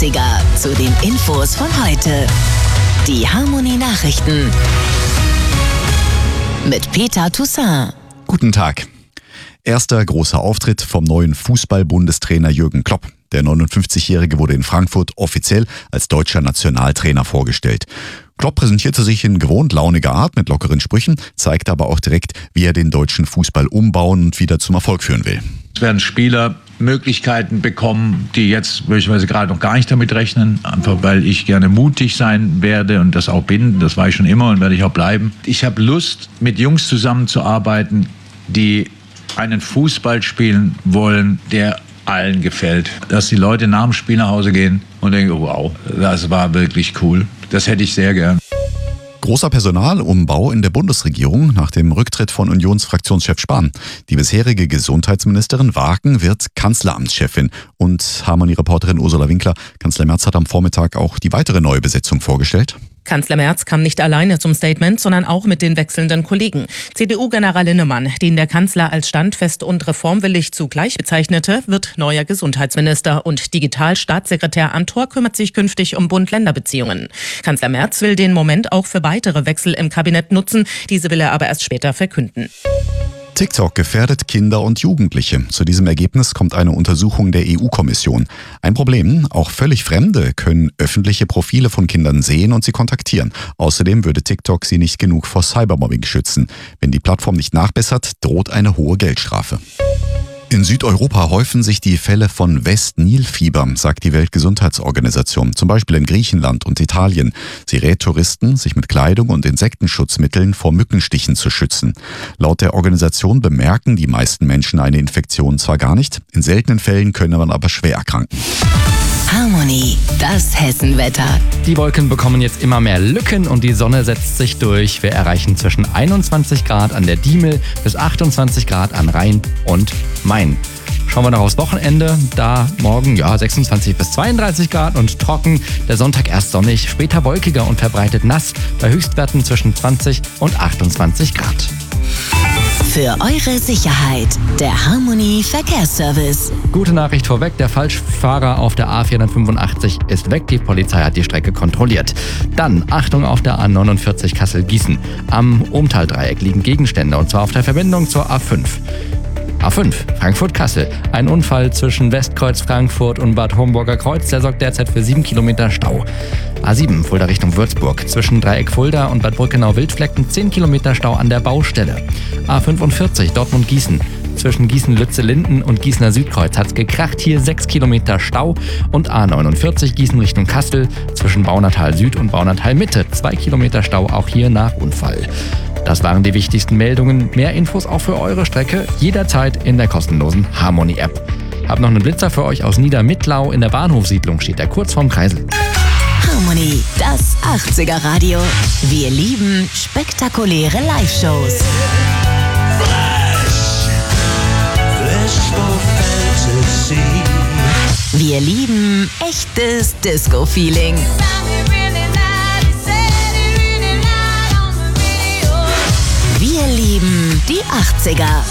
80er zu den Infos von heute. Die Harmony Nachrichten mit Peter Toussaint. Guten Tag. Erster großer Auftritt vom neuen Fußball-Bundestrainer Jürgen Klopp. Der 59-Jährige wurde in Frankfurt offiziell als deutscher Nationaltrainer vorgestellt. Klopp präsentierte sich in gewohnt launiger Art mit lockeren Sprüchen, zeigte aber auch direkt, wie er den deutschen Fußball umbauen und wieder zum Erfolg führen will. Es werden Spieler Möglichkeiten bekommen, die jetzt möglicherweise gerade noch gar nicht damit rechnen, einfach weil ich gerne mutig sein werde und das auch bin. Das war ich schon immer und werde ich auch bleiben. Ich habe Lust, mit Jungs zusammenzuarbeiten, die einen Fußball spielen wollen, der allen gefällt. Dass die Leute nach dem Spiel nach Hause gehen und denken, wow, das war wirklich cool. Das hätte ich sehr gern. Großer Personalumbau in der Bundesregierung nach dem Rücktritt von Unionsfraktionschef Spahn. Die bisherige Gesundheitsministerin Wagen wird Kanzleramtschefin. Und Harmony-Reporterin Ursula Winkler, Kanzler Merz hat am Vormittag auch die weitere neue Besetzung vorgestellt. Kanzler Merz kam nicht alleine zum Statement, sondern auch mit den wechselnden Kollegen. CDU-General Linnemann, den der Kanzler als standfest und reformwillig zugleich bezeichnete, wird neuer Gesundheitsminister und Digitalstaatssekretär Amthor kümmert sich künftig um Bund-Länder-Beziehungen. Kanzler Merz will den Moment auch für weitere Wechsel im Kabinett nutzen, diese will er aber erst später verkünden. TikTok gefährdet Kinder und Jugendliche. Zu diesem Ergebnis kommt eine Untersuchung der EU-Kommission. Ein Problem, auch völlig Fremde können öffentliche Profile von Kindern sehen und sie kontaktieren. Außerdem würde TikTok sie nicht genug vor Cybermobbing schützen. Wenn die Plattform nicht nachbessert, droht eine hohe Geldstrafe. In Südeuropa häufen sich die Fälle von West-Nil-Fieber, sagt die Weltgesundheitsorganisation, zum Beispiel in Griechenland und Italien. Sie rät Touristen, sich mit Kleidung und Insektenschutzmitteln vor Mückenstichen zu schützen. Laut der Organisation bemerken die meisten Menschen eine Infektion zwar gar nicht, in seltenen Fällen können man aber schwer erkranken. Harmony, das Hessenwetter. Die Wolken bekommen jetzt immer mehr Lücken und die Sonne setzt sich durch. Wir erreichen zwischen 21 Grad an der Diemel bis 28 Grad an Rhein und Main. Schauen wir noch aufs Wochenende. Da morgen 26 bis 32 Grad und trocken. Der Sonntag erst sonnig, später wolkiger und verbreitet nass. Bei Höchstwerten zwischen 20 und 28 Grad. Für eure Sicherheit, der Harmony Verkehrsservice. Gute Nachricht vorweg, der Falschfahrer auf der A485 ist weg. Die Polizei hat die Strecke kontrolliert. Dann Achtung auf der A49 Kassel-Gießen. Am Ohmtal-Dreieck liegen Gegenstände und zwar auf der Verbindung zur A5. A5, Frankfurt-Kassel. Ein Unfall zwischen Westkreuz Frankfurt und Bad Homburger Kreuz, der sorgt derzeit für 7 Kilometer Stau. A7, Fulda Richtung Würzburg. Zwischen Dreieck Fulda und Bad Brückenau-Wildflecken 10 Kilometer Stau an der Baustelle. A45, Dortmund-Gießen. Zwischen Gießen-Lütze-Linden und Gießener Südkreuz hat's gekracht, hier 6 Kilometer Stau. Und A49, Gießen Richtung Kassel. Zwischen Baunatal Süd und Baunatal Mitte 2 Kilometer Stau, auch hier nach Unfall. Das waren die wichtigsten Meldungen. Mehr Infos auch für eure Strecke jederzeit in der kostenlosen Harmony-App. Hab noch einen Blitzer für euch aus Niedermittlau. In der Bahnhofsiedlung steht er kurz vorm Kreisel. Harmony, das 80er Radio. Wir lieben spektakuläre Live-Shows. Wir lieben echtes Disco-Feeling. Wir lieben die 80er.